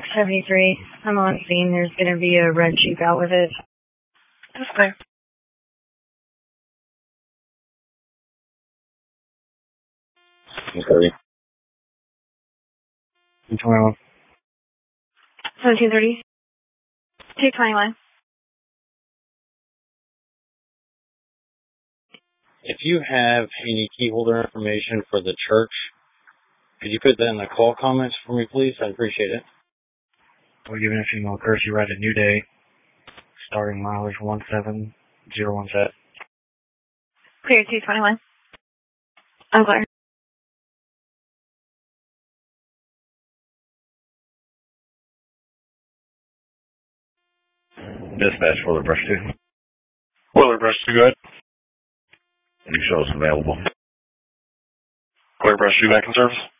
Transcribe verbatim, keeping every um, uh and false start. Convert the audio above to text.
seventy-three. I'm on scene. There's going to be a red Jeep out with it. That's clear. Okay. twenty-one. seventeen thirty. two twenty-one. If you have any key holder information for the church, could you put that in the call comments for me, please? I'd appreciate it. We're giving a female courtesy ride at New Day. Starting mileage one seven zero one set. Clear two twenty-one. I'm clear. Dispatch, Wheeler Brush two. Wheeler Brush two, go ahead. You show us available. Wheeler Brush two back in service.